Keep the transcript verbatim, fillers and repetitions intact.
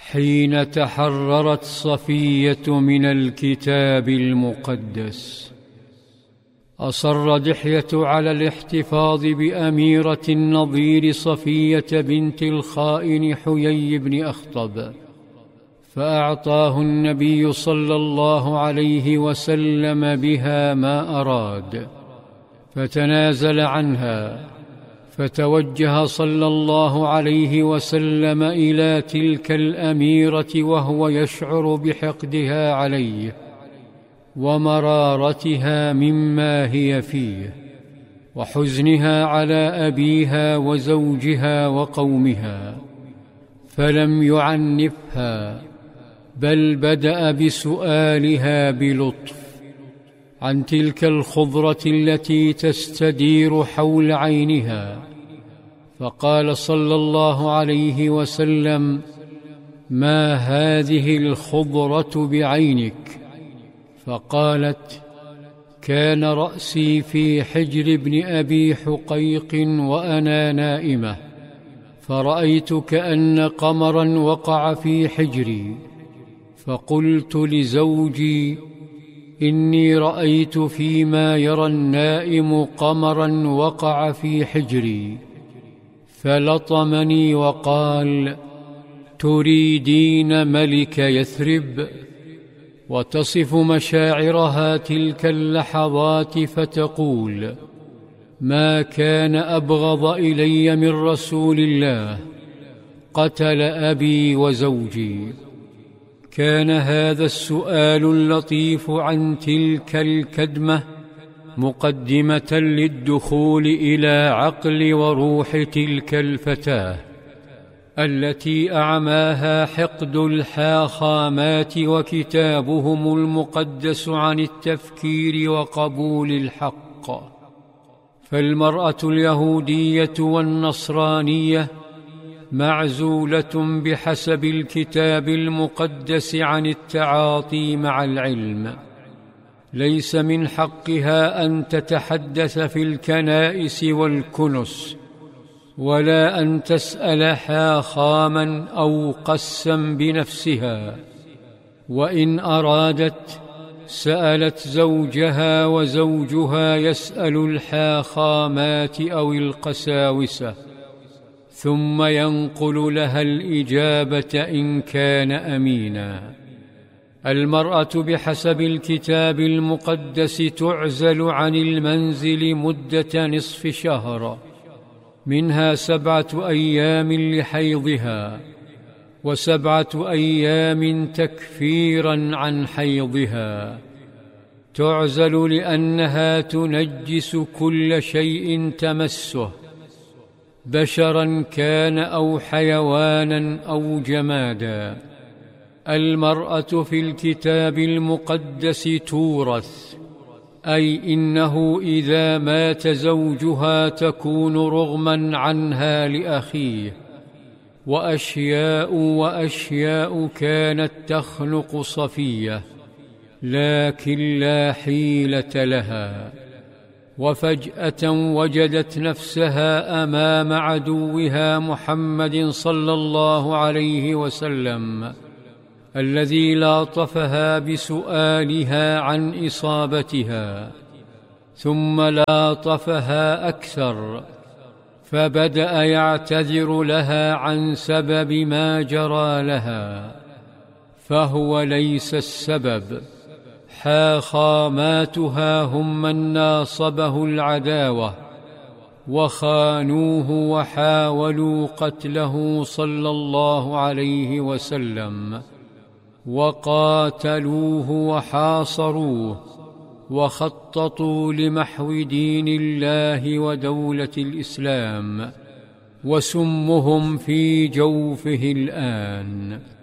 حين تحررت صفية من الكتاب المقدس، أصر دحية على الاحتفاظ بأميرة النظير صفية بنت الخائن حيي بن أخطب، فأعطاه النبي صلى الله عليه وسلم بها ما أراد، فتنازل عنها، فتوجه صلى الله عليه وسلم إلى تلك الأميرة وهو يشعر بحقدها عليه ومرارتها مما هي فيه، وحزنها على أبيها وزوجها وقومها، فلم يعنفها، بل بدأ بسؤالها بلطف عن تلك الخضرة التي تستدير حول عينها، فقال صلى الله عليه وسلم: ما هذه الخضرة بعينك؟ فقالت: كان رأسي في حجر ابن أبي حقيق وأنا نائمة، فرأيت كأن قمرا وقع في حجري، فقلت لزوجي: إني رأيت فيما يرى النائم قمرا وقع في حجري، فلطمني وقال: تريدين ملك يثرب؟ وتصف مشاعرها تلك اللحظات فتقول: ما كان أبغض إلي من رسول الله، قتل أبي وزوجي. كان هذا السؤال اللطيف عن تلك الكدمة مقدمة للدخول إلى عقل وروح تلك الفتاة التي أعماها حقد الحاخامات وكتابهم المقدس عن التفكير وقبول الحق. فالمرأة اليهودية والنصرانية معزولة بحسب الكتاب المقدس عن التعاطي مع العلم، ليس من حقها أن تتحدث في الكنائس والكنس، ولا أن تسأل حاخاما أو قسا بنفسها، وإن أرادت سألت زوجها، وزوجها يسأل الحاخامات أو القساوسة، ثم ينقل لها الإجابة إن كان أمينا. المرأة بحسب الكتاب المقدس تعزل عن المنزل مدة نصف شهر، منها سبعة أيام لحيضها، وسبعة أيام تكفيرا عن حيضها. تعزل لأنها تنجس كل شيء تمسه، بشرا كان أو حيوانا أو جمادا. المرأة في الكتاب المقدس تورث، أي إنه إذا مات زوجها تكون رغما عنها لأخيه. وأشياء وأشياء كانت تخنق صفية، لكن لا حيلة لها، وفجأة وجدت نفسها أمام عدوها محمد صلى الله عليه وسلم، الذي لاطفها بسؤالها عن إصابتها، ثم لاطفها أكثر، فبدأ يعتذر لها عن سبب ما جرى لها، فهو ليس السبب. حاخاماتها هم من ناصبه العداوة وخانوه وحاولوا قتله صلى الله عليه وسلم، وقاتلوه وحاصروه، وخططوا لمحو دين الله ودولة الإسلام، وسمهم في جوفه الآن.